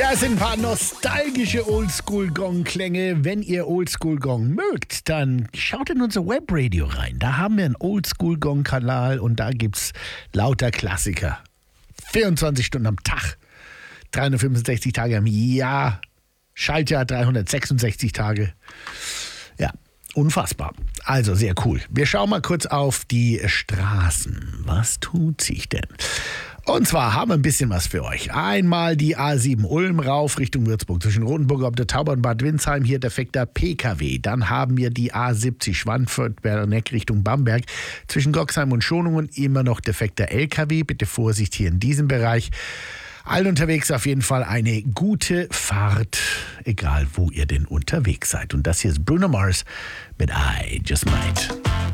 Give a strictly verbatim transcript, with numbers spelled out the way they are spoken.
Das sind ein paar nostalgische Oldschool-Gong-Klänge. Wenn ihr Oldschool-Gong mögt, dann schaut in unser Webradio rein. Da haben wir einen Oldschool-Gong-Kanal und da gibt's lauter Klassiker. vierundzwanzig Stunden am Tag, dreihundertfünfundsechzig Tage im Jahr, Schaltjahr dreihundertsechsundsechzig Tage. Ja, unfassbar. Also sehr cool. Wir schauen mal kurz auf die Straßen. Was tut sich denn? Und zwar haben wir ein bisschen was für euch. Einmal die A sieben Ulm rauf Richtung Würzburg. Zwischen Rotenburg ob der Tauber und Bad Windsheim hier defekter P K W. Dann haben wir die A siebzig Schweinfurt-Berneck Richtung Bamberg. Zwischen Goxheim und Schonungen immer noch defekter L K W. Bitte Vorsicht hier in diesem Bereich. Allen unterwegs auf jeden Fall eine gute Fahrt, egal wo ihr denn unterwegs seid. Und das hier ist Bruno Mars mit I Just Might.